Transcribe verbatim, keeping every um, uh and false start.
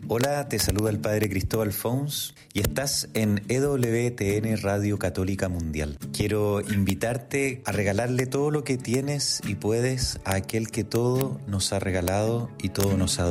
Hola, te saluda el Padre Cristóbal Fons y estás en E W T N Radio Católica Mundial. Quiero invitarte a regalarle todo lo que tienes y puedes a aquel que todo nos ha regalado y todo nos ha